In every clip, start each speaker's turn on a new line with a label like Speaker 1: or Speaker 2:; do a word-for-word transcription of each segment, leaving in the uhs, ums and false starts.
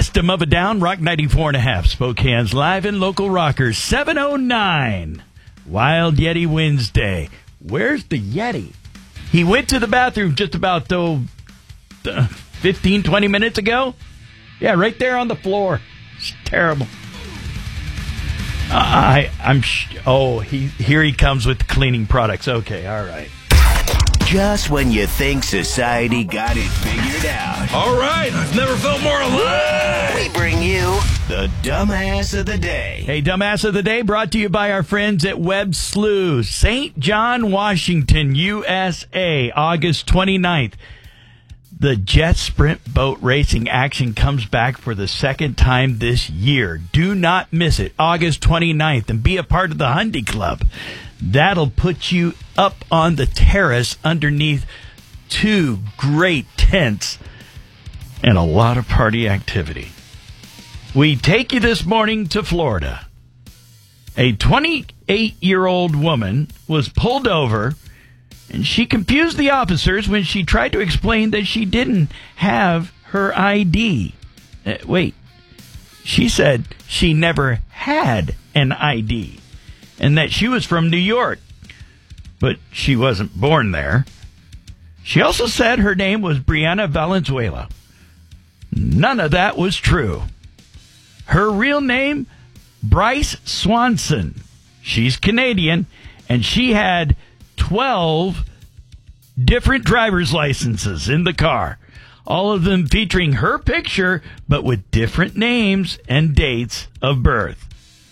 Speaker 1: System of a Down, Rock ninety-four and a half, Spokane's live and local rockers, seven oh nine, Wild Yeti Wednesday. Where's the Yeti? He went to the bathroom just about, though, uh, fifteen, twenty minutes ago. Yeah, right there on the floor. It's terrible. Uh, I, I'm, sh- oh, he here he comes with the cleaning products. Okay, all right.
Speaker 2: Just when you think society got it figured out.
Speaker 3: All right, I've never felt more alive.
Speaker 2: We bring you the Dumbass of the Day.
Speaker 1: Hey, Dumbass of the Day brought to you by our friends at Webb Slew, Saint John, Washington, U S A, August twenty-ninth. The Jet Sprint Boat Racing action comes back for the second time this year. Do not miss it, August twenty-ninth, and be a part of the Hundy Club. That'll put you up on the terrace underneath two great tents and a lot of party activity. We take you this morning to Florida. A twenty-eight-year-old woman was pulled over, and she confused the officers when she tried to explain that she didn't have her I D. Uh, wait, she said she never had an I D and that she was from New York, but she wasn't born there. She also said her name was Brianna Valenzuela. None of that was true. Her real name, Bryce Swanson. She's Canadian, and she had twelve different driver's licenses in the car, all of them featuring her picture, but with different names and dates of birth.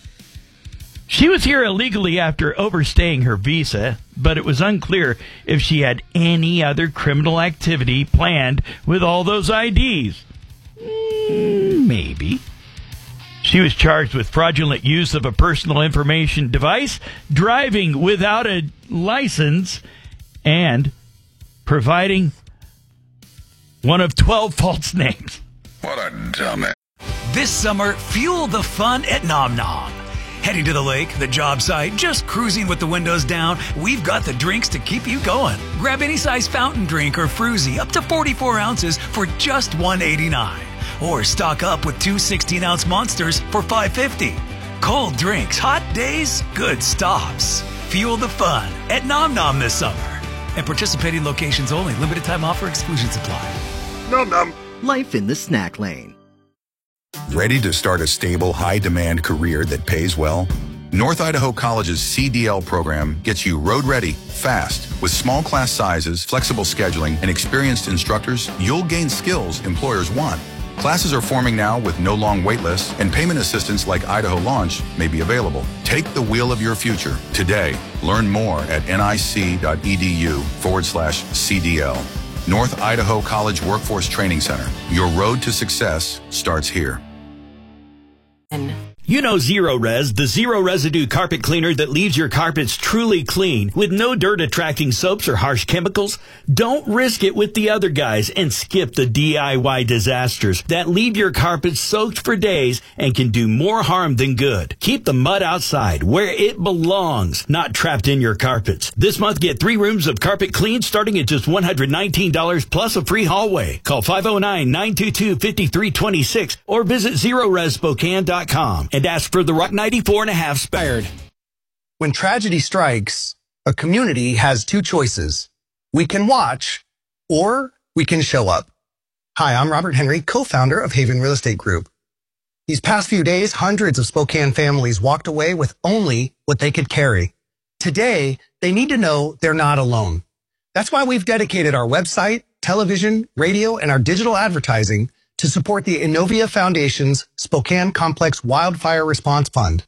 Speaker 1: She was here illegally after overstaying her visa, but it was unclear if she had any other criminal activity planned with all those I Ds. Mm, maybe. She was charged with fraudulent use of a personal information device, driving without a license, and providing one of twelve false names.
Speaker 3: What a dumbass.
Speaker 4: This summer, fuel the fun at Nom Nom. Heading to the lake, the job site, just cruising with the windows down, we've got the drinks to keep you going. Grab any size fountain drink or fruzy up to forty-four ounces for just one eighty-nine. Or stock up with two sixteen-ounce monsters for five fifty. Cold drinks, hot days, good stops. Fuel the fun at Nom Nom this summer. And participating locations only. Limited time offer, exclusions apply.
Speaker 3: Nom nom.
Speaker 2: Life in the snack lane.
Speaker 5: Ready to start a stable, high-demand career that pays well? North Idaho College's C D L program gets you road-ready, fast. With small class sizes, flexible scheduling, and experienced instructors, you'll gain skills employers want. Classes are forming now with no long wait lists, and payment assistance like Idaho Launch may be available. Take the wheel of your future today. Learn more at nic.edu forward slash CDL. North Idaho College Workforce Training Center. Your road to success starts here.
Speaker 1: You know Zero Res, the zero residue carpet cleaner that leaves your carpets truly clean with no dirt attracting soaps or harsh chemicals. Don't risk it with the other guys and skip the D I Y disasters that leave your carpets soaked for days and can do more harm than good. Keep the mud outside where it belongs, not trapped in your carpets. This month, get three rooms of carpet clean starting at just one hundred nineteen dollars plus a free hallway. Call five oh nine, nine two two, five three two six or visit zero res spokane dot com. And ask for the Rock ninety-four and a half spared.
Speaker 6: When tragedy strikes, a community has two choices. We can watch, or we can show up. Hi, I'm Robert Henry, co-founder of Haven Real Estate Group. These past few days, hundreds of Spokane families walked away with only what they could carry. Today, they need to know they're not alone. That's why we've dedicated our website, television, radio, and our digital advertising to support the Innovia Foundation's Spokane Complex Wildfire Response Fund.